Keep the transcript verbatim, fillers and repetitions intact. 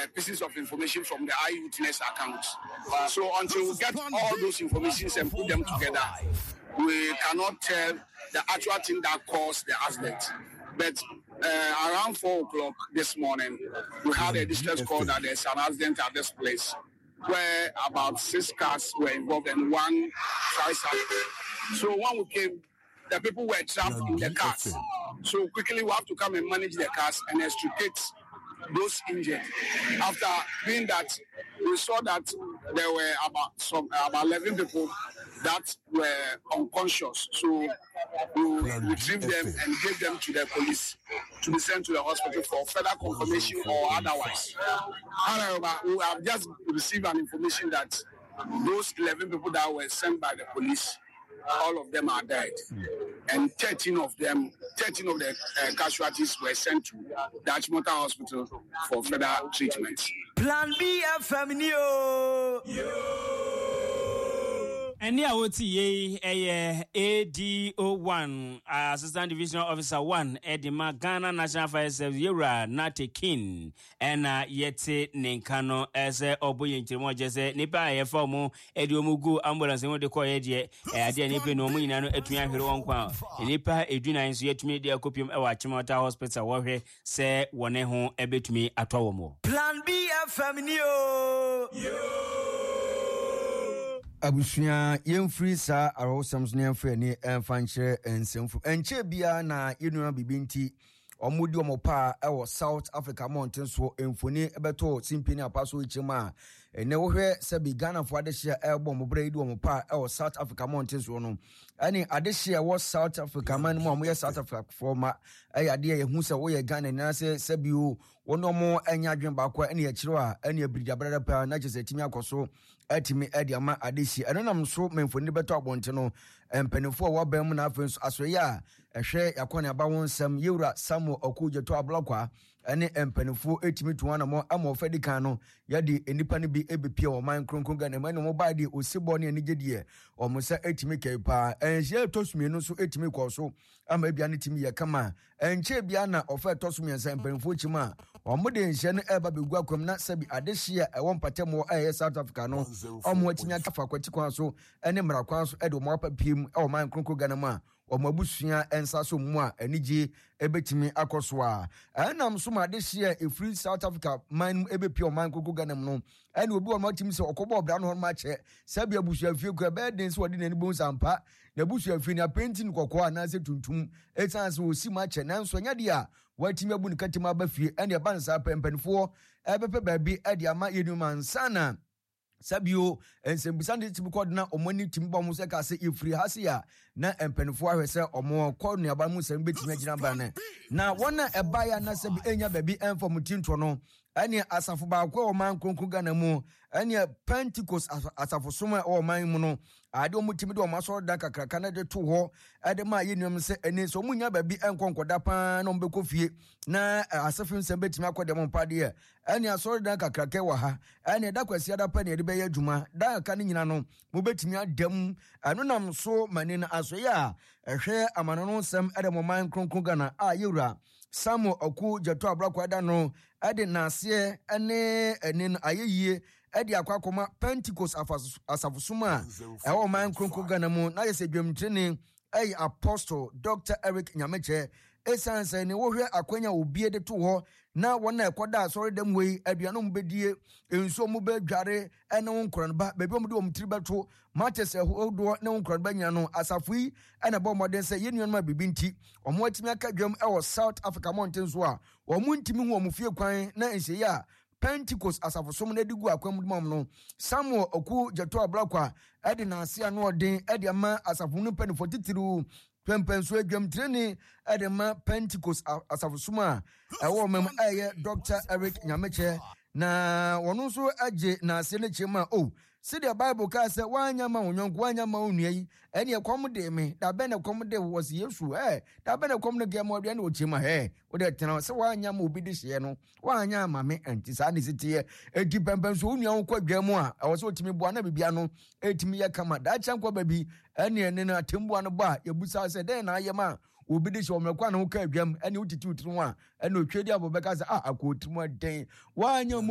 uh, pieces of information from the eyewitness account. So until we get all those informations and put them together, we cannot tell the actual thing that caused the accident. But uh, around four o'clock this morning, we had a distress call that there's an accident at this place where about six cars were involved and one tricycle. So when we came, the people were trapped in the cars. So quickly we have to come and manage the cars and extricate those injured. After doing that, we saw that there were about some about eleven people that were unconscious. So we retrieved them and gave them to the police to be sent to the hospital for further confirmation or otherwise. However, we have just received an information that those eleven people that were sent by the police, all of them are dead. And thirteen of them, thirteen of the uh, casualties were sent to the Achimota Hospital for further treatment. Plan B F M Neo. And here we see a A D O one, Assistant Divisional Officer one, Edima Ghana National Fire Service Yura Nate King, and Yeti Ninkano as a Oboyin Timojese, Nipa Efomo, Ediomugu ambulance, and what they call Edia, Adia Nipa no Minano, Etuan Hironqua, Nipa Eduna is yet media copium our Chimota Hospital, Warhe, say one home, a bit me at Omo. Plan B F M Neo. Abusuya yemfri sa arosams ne amfre ne emfankyere ensemfu enche bia na yenua bibinti omudi omopa e wo South Africa mountain so emfoni ebeto simpini apaso ichima ene wo hwe se bi Ghana fo adehia elbo mobra idi omopa e wo South Africa mountain so no ani adehia wo South Africa man mo mo ye South Africa for ma e ade ye hu se wo ye Ghana na se se bi o wono mo anya adwen ba kwa ene ye kiro a ene abirija brada pa na jese timi akoso atimi ade ama adehia eno nam so memfoni beto abonte no empanifo wo ba mu na afenso asoye a ehwe yakone aba wonsam yewura Samuel Okuje to ablokwa ene empanifo etimi tuana mo ama ofedikan no yade enipa ne bi ebepie o man kronkron Ghana man no ba de osibo ne anigedie o musa etimi kepa enje tosumi no so etimi koso ama bia ne timi ye kama enche bia na ofa tosumi ensa empanifo chima o mo de enje no eba begu akwam na sabi adehia e won patemo e South Africa no o mo etimi akafa kwati kwan so ene mra kwan so e do mo papiem e o man kronkron Ghana ma o mabusua ensa so mu a anije ebetimi akoso a enam so ma adehia e free South Africa man ebepie o man kronkron Ghana no ene obi o ma timi se okobo obra no ma che sabi abusua fie kwa be den so odi nani bon sampa na abusua fie na painting kokko ana se tuntum etanse o si ma che nanso nya de a watimi abu ni katima ba fie ene ba nsa pempenfo ebepe baabi ade ama yenuma sana Sabio and Sembisandi Tibukodna or money Timbo Museka say if free Hasia na empenfo ahwese omo corner abamu sembeti megina bane na wana ebaya na sebi enya baby enfo mutinto no ene asafo ba kwa o man kronkron Ghana mu ene Pentecost asafo soma o man mu no ade o mutimi de o maso da kakraka na de to ho ade ma yenuam se ene so munya baby enkonkoda pa no mbeko fie na asafo sembeti makode mo pade ene aso da kakraka wa ha ene da kwasi ada pa ne de beye adwuma da ka ne nyina no mo betimi adam anu nam so mani na asoye a ehwe amanono sem ade mo man kronkron Ghana a yewura Samuel Okuje to ablakwa da no ade nase ene ene ayeyie ade akwakoma Pentecost asafosuma e o man kronkron Ghana mu na yese dwamtrene ay Apostle Doctor Eric Nyameche esanse ne wo hwe akwanya obie de to ho na wona ekoda asori dem wei aduano mbedie enso mu bedware ene wonkron ba bebi omde omtiri beto matese hodo ne wonkron ba nya no asafui ene bo moden se yenuan ma bibinti omo atimi aka dwam e wo South Africa mountain so a omo ntimi hu omfie kwan na ense ya Pentecost asafosum na digu akwam mom no Samuel Okuje to ablakwa ede na ase anu odin ede ama asafunu penifo titiru pempenso adwam treni ede ma Pentecost asafosuma ewo mem aye Doctor Eric Nyameche na wono so age na ase ne chema o see the Bible ka say wanya ma wonyon wanya ma onua yi ene ekom de me da be ne kom de was Yesu eh da be ne kom ne ge mo de na ochima he wo de tena say wanya ma obi de hye no wanya ma me enti sa ne sitie edi pempen so onua wo kwadwa mu a ewo so otimi boa na bibia no etimi ye kama da chankwa babi ene ene na temboa no ba yebusa say den na ayema obi de hye omrekwa na wo ka adwam ene utiti utiri ho a ene otwedi abobeka say ah akotimu den wanya